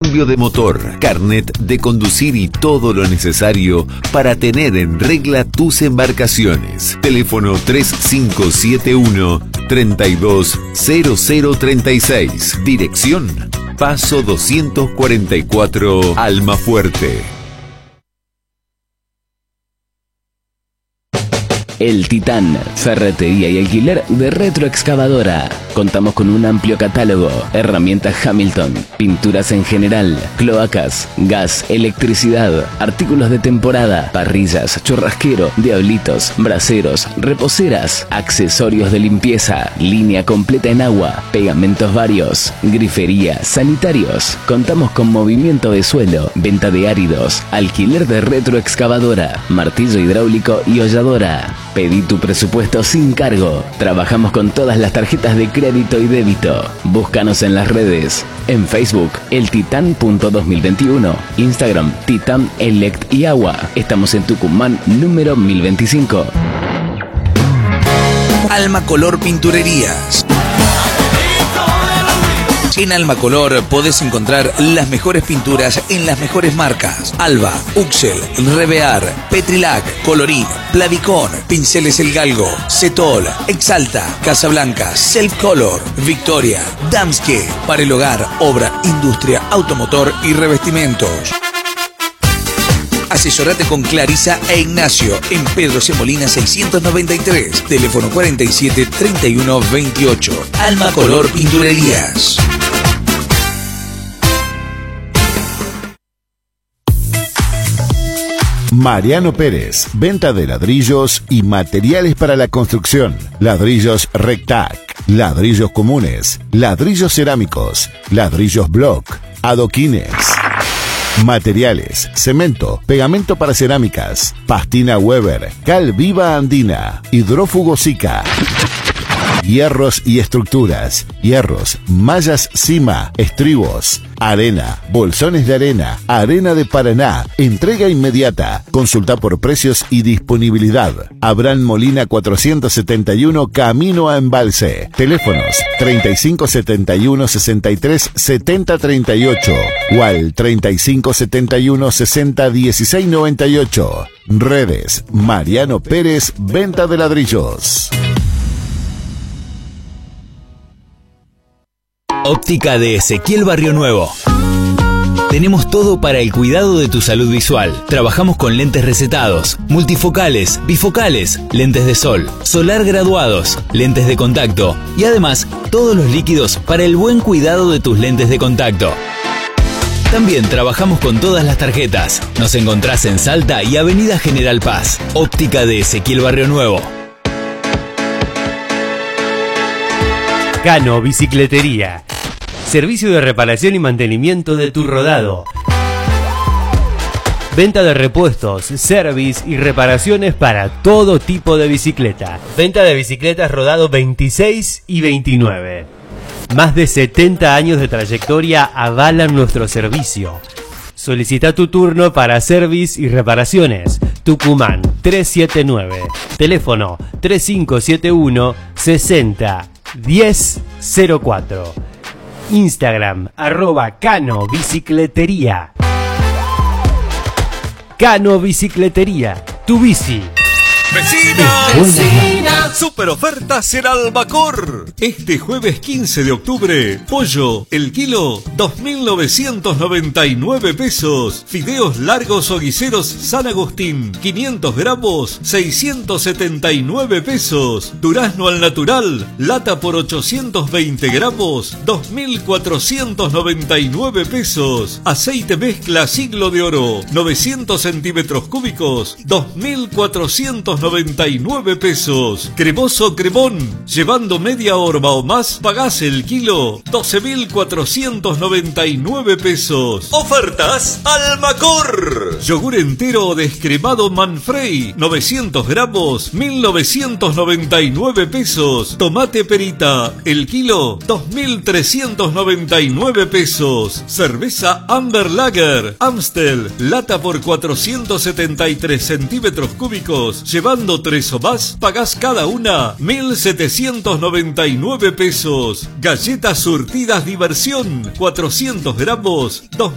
cambio de motor, carnet de conducir y todo lo necesario para tener en regla tus embarcaciones. Teléfono 3571-320036. Dirección Paso 244, Almafuerte. El Titán, ferretería y alquiler de retroexcavadora. Contamos con un amplio catálogo, herramientas Hamilton, pinturas en general, cloacas, gas, electricidad, artículos de temporada, parrillas, churrasquero, diablitos, braseros, reposeras, accesorios de limpieza, línea completa en agua, pegamentos varios, grifería, sanitarios. Contamos con movimiento de suelo, venta de áridos, alquiler de retroexcavadora, martillo hidráulico y holladora. Pedí tu presupuesto sin cargo. Trabajamos con todas las tarjetas de crédito y débito. Búscanos en las redes. En Facebook, eltitan.2021. Instagram, Titan Elect y Agua. Estamos en Tucumán, número 1025. Alma Color Pinturerías. En Alma Color podés encontrar las mejores pinturas en las mejores marcas: Alba, Uxel, Revear, Petrilac, Colorín, Plavicón, Pinceles El Galgo, Cetol, Exalta, Casablanca, Self Color, Victoria, Damske. Para el hogar, obra, industria, automotor y revestimientos. Asesorate con Clarisa e Ignacio en Pedro C. Molina 693, teléfono 47 31 28. Alma Color Pinturerías. Mariano Pérez, venta de ladrillos y materiales para la construcción. Ladrillos Rectac, ladrillos comunes, ladrillos cerámicos, ladrillos block, adoquines. Materiales: cemento, pegamento para cerámicas, pastina Weber, cal viva andina, hidrófugo Zika. Hierros y estructuras: hierros, mallas Cima, estribos, arena, bolsones de arena, arena de Paraná, entrega inmediata. Consulta por precios y disponibilidad. Abraham Molina 471, camino a Embalse. Teléfonos 3571 63 70 38 o al 3571 60 16 98. Redes: Mariano Pérez, venta de ladrillos. Óptica de Ezequiel Barrio Nuevo. Tenemos todo para el cuidado de tu salud visual. Trabajamos con lentes recetados, multifocales, bifocales, lentes de sol, solar graduados, lentes de contacto y además todos los líquidos para el buen cuidado de tus lentes de contacto. También trabajamos con todas las tarjetas. Nos encontrás en Salta y Avenida General Paz. Óptica de Ezequiel Barrio Nuevo. Cano Bicicletería. Servicio de reparación y mantenimiento de tu rodado. Venta de repuestos, service y reparaciones para todo tipo de bicicleta. Venta de bicicletas rodado 26 y 29. Más de 70 años de trayectoria avalan nuestro servicio. Solicita tu turno para service y reparaciones. Tucumán 379. Teléfono 3571 60 1004. Instagram @Cano Bicicletería. Cano Bicicletería, tu bici. ¡Vecina! ¡Super ofertas en Albacor! Este jueves 15 de octubre, pollo, el kilo, 2.999 pesos. Fideos largos o guiseros San Agustín, 500 gramos, 679 pesos. Durazno al natural, lata por 820 gramos, 2.499 pesos. Aceite mezcla Siglo de Oro, 900 centímetros cúbicos, 2.499 pesos. Cremoso cremón, llevando media horma o más, pagás el kilo, 12.499 pesos. Ofertas Almacor. Yogur entero o descremado Manfrey, 900 gramos, 1.999 pesos. Tomate Perita, el kilo, 2.399 pesos. Cerveza Amber Lager, Amstel, lata por 473 centímetros cúbicos, llevando 3 o más, pagás cada una 1.799 pesos. Galletas surtidas Diversión, 400 gramos,